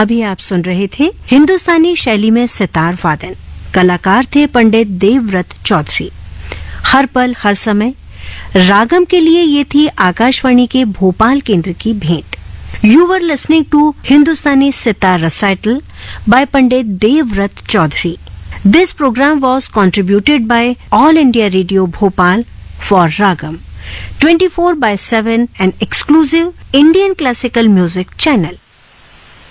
अभी आप सुन रहे थे हिंदुस्तानी शैली में सितार वादन। कलाकार थे पंडित देवव्रत चौधरी। हर पल हर समय रागम के लिए ये थी आकाशवाणी के भोपाल केंद्र की भेंट। You were listening to Hindustani sitar recital by Pandit Devvrat Chaudhary. This program was contributed by All India Radio Bhopal for Ragam 24/7, an exclusive Indian classical music channel.